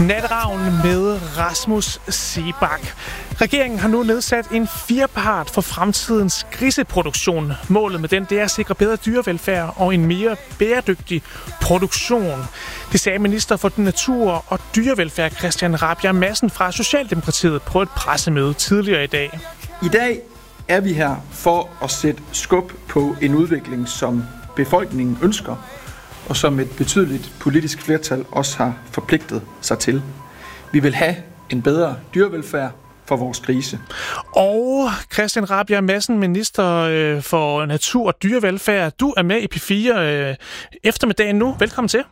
Natteravn med Rasmus Seebach. Regeringen har nu nedsat en firepart for fremtidens griseproduktion. Målet med den det er at sikre bedre dyrevelfærd og en mere bæredygtig produktion. Det sagde minister for natur og dyrevelfærd Christian Rabjerg Madsen fra Socialdemokratiet på et pressemøde tidligere i dag. I dag er vi her for at sætte skub på en udvikling, som befolkningen ønsker, og som et betydeligt politisk flertal også har forpligtet sig til. Vi vil have en bedre dyrevelfærd for vores grise. Og Christian Rabjerg Madsen, minister for natur og dyrevelfærd. Du er med i P4 eftermiddagen nu. Velkommen til.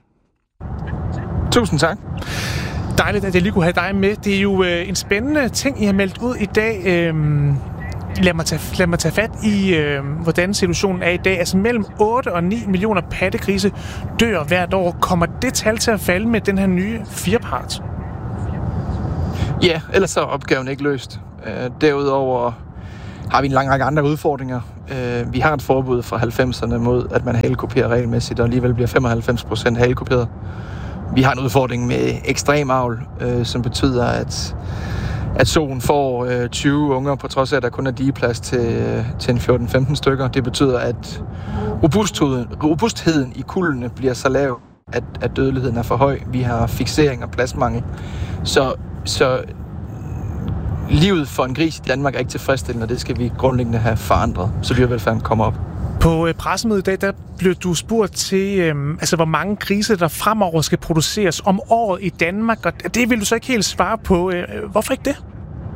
Tusind tak. Dejligt, at jeg lige kunne have dig med. Det er jo en spændende ting, I har meldt ud i dag. Lad mig tage fat i, hvordan situationen er i dag. Altså mellem 8 og 9 millioner pattegrise dør hvert år. Kommer det tal til at falde med den her nye firepart? Ja, ellers er opgaven ikke løst. Derudover har vi en lang række andre udfordringer. Vi har et forbud fra 90'erne mod, at man halekuperer regelmæssigt, og alligevel bliver 95% halekuperet. Vi har en udfordring med ekstrem avl, som betyder, at soen får 20 unger, på trods af, at der kun er digeplads til en 14-15 stykker. Det betyder, at robustheden i kuldene bliver så lav, at dødeligheden er for høj. Vi har fiksering og pladsmangel. Så livet for en gris i Danmark er ikke tilfredsstillende, og det skal vi grundlæggende have forandret, så dyrevelfærden kommer op. På pressemødet i dag, der blev du spurgt til, hvor mange grise, der fremover skal produceres om året i Danmark, og det vil du så ikke helt svare på. Hvorfor ikke det?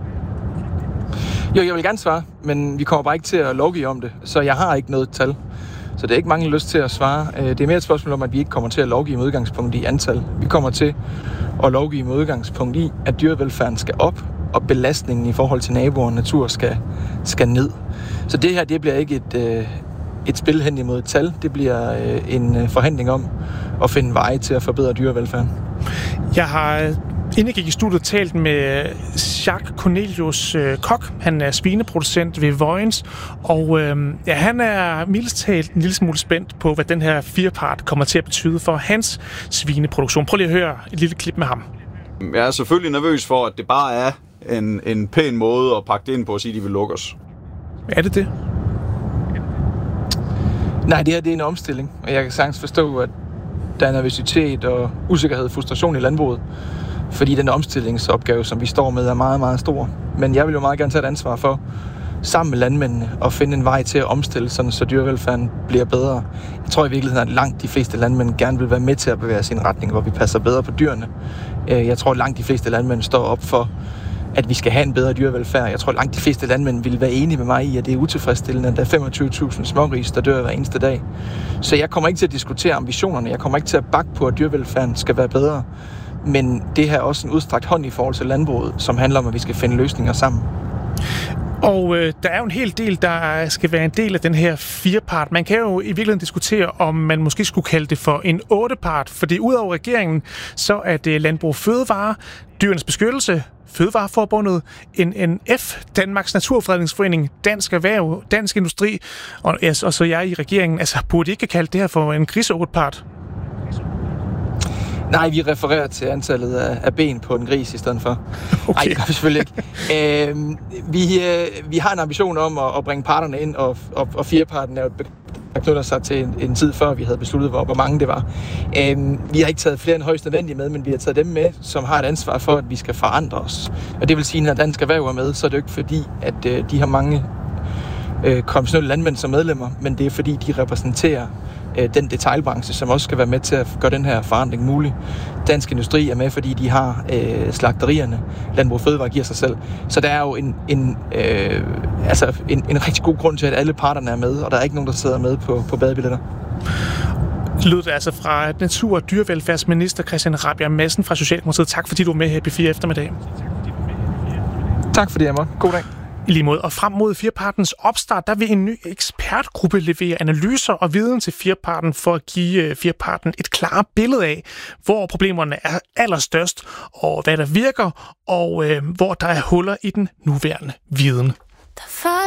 Jo, jeg vil gerne svare, men vi kommer bare ikke til at lovgive om det, så jeg har ikke noget tal. Så det er ikke mange lyst til at svare. Det er mere et spørgsmål om, at vi ikke kommer til at lovgive med udgangspunkt i antal. Vi kommer til at lovgive med udgangspunkt i, at dyrevelfærden skal op, og belastningen i forhold til naboer og natur skal ned. Så det her, det bliver ikke et spil hen imod et tal. Det bliver en forhandling om at finde veje til at forbedre dyrevelfærden. Jeg har inden jeg gik i studiet talt med Jacques Cornelius Koch. Han er svineproducent ved Vojens, og han er mildest talt en lille smule spændt på, hvad den her firepart kommer til at betyde for hans svineproduktion. Prøv lige at høre et lille klip med ham. Jeg er selvfølgelig nervøs for, at det bare er en pæn måde at pakke det ind på at sige, at de vil lukke os. Er det det? Nej, det her det er en omstilling, og jeg kan sagtens forstå, at der er nervøsitet og usikkerhed og frustration i landbruget, fordi den omstillingsopgave, som vi står med, er meget, meget stor. Men jeg vil jo meget gerne tage et ansvar for, sammen med landmændene, at finde en vej til at omstille, sådan, så dyrevelfærden bliver bedre. Jeg tror i virkeligheden, at langt de fleste landmænd gerne vil være med til at bevæge sin retning, hvor vi passer bedre på dyrene. Jeg tror, at langt de fleste landmænd står op for, at vi skal have en bedre dyrevelfærd. Jeg tror, at langt de fleste landmænd vil være enige med mig i, at det er utilfredsstillende, at der er 25.000 smågris, der dør hver eneste dag. Så jeg kommer ikke til at diskutere ambitionerne. Jeg kommer ikke til at bakke på, at dyrevelfærden skal være bedre. Men det her er også en udstrakt hånd i forhold til landbruget, som handler om, at vi skal finde løsninger sammen. Og der er jo en hel del, der skal være en del af den her firepart. Man kan jo i virkeligheden diskutere, om man måske skulle kalde det for en 8-part, fordi udover regeringen, så er det Landbrug Fødevare, Dyrenes Beskyttelse, Fødevareforbundet, NNF, Danmarks Naturfredningsforening, Dansk Erhverv, Dansk Industri, og så jeg i regeringen. Altså, burde ikke kalde det her for en grise-8-part? Nej, vi refererer til antallet af ben på en gris i stedet for. Okay. Nej, det gør vi selvfølgelig ikke. Vi har en ambition om at bringe parterne ind, og fireparten er jo der knytter sig til en tid før, vi havde besluttet, hvor mange det var. Vi har ikke taget flere end højst nødvendige med, men vi har taget dem med, som har et ansvar for, at vi skal forandre os. Og det vil sige, at når Dansk Erhverv er med, så er det jo ikke fordi, at de har mange konventionelle landmænd som medlemmer, men det er fordi, de repræsenterer den detailbranche, som også skal være med til at gøre den her forandring mulig. Dansk Industri er med, fordi de har slagterierne. Landbrug Fødevare giver sig selv. Så der er jo en rigtig god grund til, at alle parterne er med, og der er ikke nogen, der sidder med på badebilletter. Lød det altså fra natur- og dyrevelfærdsminister Christian Rabjerg Madsen fra Socialdemokratiet. Tak fordi du var med her i P4 eftermiddag. Tak fordi jeg måtte. God dag. I lige måde. Og frem mod firepartens opstart, der vil en ny ekspertgruppe levere analyser og viden til fireparten for at give fireparten et klart billede af, hvor problemerne er allerstørst, og hvad der virker, og hvor der er huller i den nuværende viden.